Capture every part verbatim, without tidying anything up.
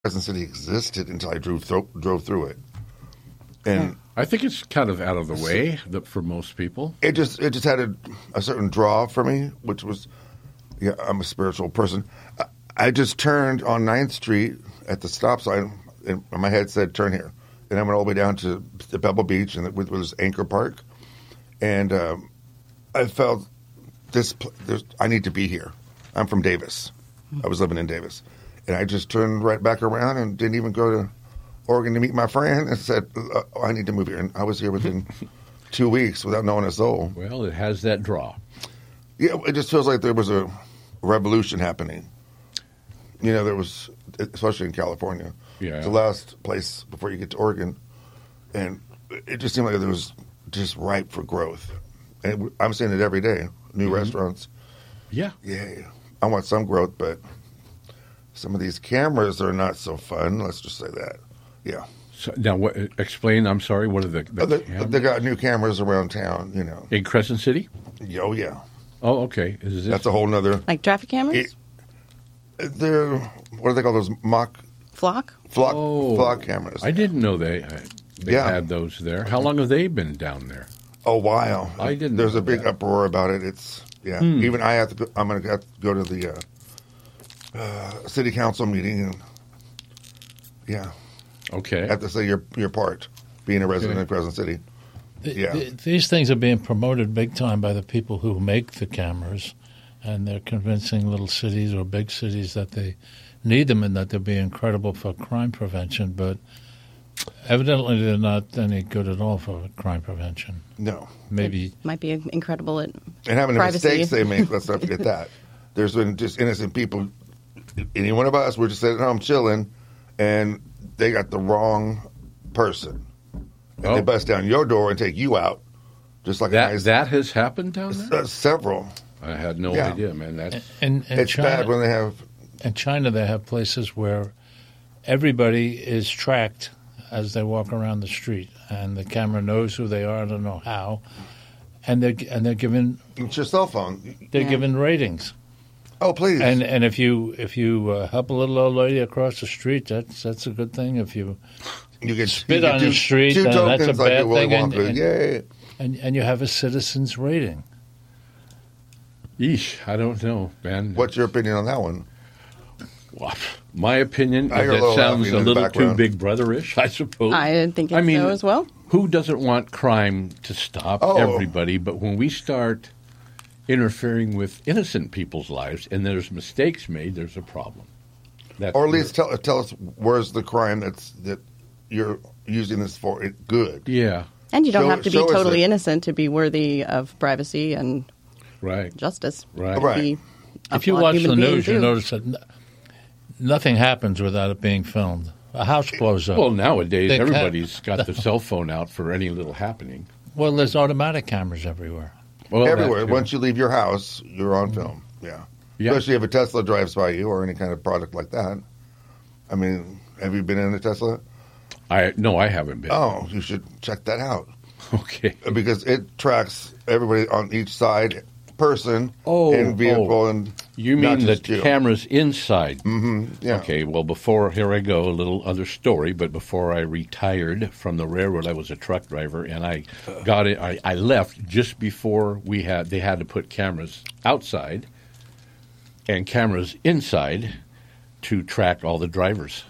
Crescent City existed until I drove thro- drove through it, and I think it's kind of out of the way that for most people. it just it just had a, a certain draw for me, which was, yeah, I'm a spiritual person. I, I just turned on Ninth Street at the stop sign, and my head said turn here, and I went all the way down to the Pebble Beach, and it was Anchor Park, and um, I felt this. There's, I need to be here. I'm from Davis. I was living in Davis. And I just turned right back around and didn't even go to Oregon to meet my friend and said, oh, I need to move here. And I was here within two weeks without knowing a soul. Well, it has that draw. Yeah, it just feels like there was a revolution happening. You know, there was, especially in California. Yeah. The last place before you get to Oregon. And it just seemed like there was just ripe for growth. And I'm seeing it every day. New mm-hmm. restaurants. Yeah. Yeah. I want some growth, but some of these cameras are not so fun. Let's just say that. Yeah. So, now, what, explain. I'm sorry. What are the? the oh, they, they got new cameras around town. You know, in Crescent City. Oh yeah. Oh, okay. Is this... That's a whole nother. Like traffic cameras. It, they're what do they call those? Mock flock. Flock. Oh, flock cameras. I didn't know they uh, they yeah. had those there. How long have they been down there? A while. I didn't. There's know a big that. uproar about it. It's yeah. Hmm. Even I have to. Go, I'm going to have to go to the. Uh, Uh, city council meeting, and yeah, okay. I have to say your your part, being a resident okay. of Crescent City. The, yeah, the, these things are being promoted big time by the people who make the cameras, and they're convincing little cities or big cities that they need them and that they'll be incredible for crime prevention. But evidently, they're not any good at all for crime prevention. No, maybe it might be incredible at and having privacy. the mistakes they make. Let's not forget that. There's been just innocent people. Any one of us, we're just sitting at home chilling, and they got the wrong person. And oh. they bust down your door and take you out. Just like that, a nice, that has happened down there? Uh, several. I had no yeah. idea, man. That's in, in It's China, bad when they have... In China, they have places where everybody is tracked as they walk around the street, and the camera knows who they are. I don't know how. And they're, and they're given... It's your cell phone. They're yeah. given ratings. Oh, please! And and if you if you uh, help a little old lady across the street, that's that's a good thing. If you you get spit you on get the two, street, two uh, tokens that's a like bad Willy thing. And, Wonka. and, Yay! And and you have a citizen's rating. Yeesh, I don't know, man. What's your opinion on that one? Well, my opinion I is hear a that little sounds laughing a in the little too background. Big Brother-ish, I suppose. I think it's I mean, so as well. Who doesn't want crime to stop? Oh. Everybody. But when we start interfering with innocent people's lives and there's mistakes made, there's a problem. That's Or at least tell tell us where's the crime that's that you're using this for it good. Yeah. And you don't Show- have to be show us totally it. innocent to be worthy of privacy and Right. justice. Right. Right. Be a If you flawed watch human the being, news, you too. notice that n- nothing happens without it being filmed. A house blows up. Well, nowadays, They can't- everybody's got the cell phone out for any little happening. Well, there's automatic cameras everywhere. Well, that Everywhere. too. Once you leave your house, you're on film. Yeah. Yeah. Especially if a Tesla drives by you or any kind of product like that. I mean, have you been in a Tesla? I no, I haven't been. Oh, you should check that out. Okay. Because it tracks everybody on each side, person Oh, and vehicle. oh. and You not mean the just you. cameras inside? Mm-hmm. Yeah. Okay, well, before, here I go, a little other story, but before I retired from the railroad, I was a truck driver, and I got it, I, I left just before we had, they had to put cameras outside and cameras inside to track all the drivers.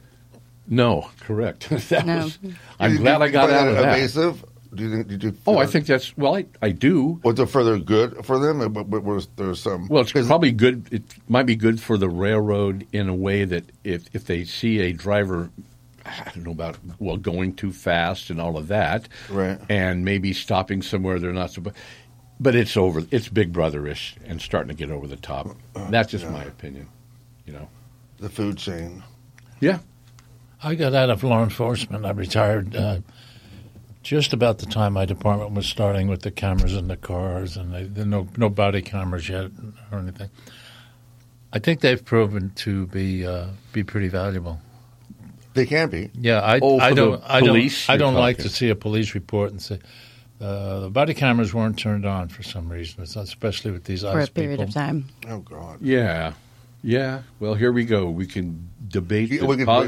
No, correct. that No. was, I'm Did you- glad I you got find out of that. Evasive? Do you think? Did you Oh, feel- I think that's, well, I, I do. Was it further good for them? But, but was there some? Well, it's 'cause- probably good. It might be good for the railroad in a way that if if they see a driver, I don't know about well going too fast and all of that, Right. and maybe stopping somewhere they're not supposed. But it's over. It's Big Brother-ish and starting to get over the top. That's just my opinion. You know. the food chain. Yeah. I got out of law enforcement. I retired uh, just about the time my department was starting with the cameras in the cars, and they, there no no body cameras yet or anything. I think they've proven to be uh, be pretty valuable. They can be. Yeah, I, Oh, I for don't the I don't police, I you're don't like talking. to see a police report and say uh, the body cameras weren't turned on for some reason. It's not, especially with these for a ICE period people. of time. Oh God. Yeah. Yeah, well, here we go. We can debate Yeah, the we could- positive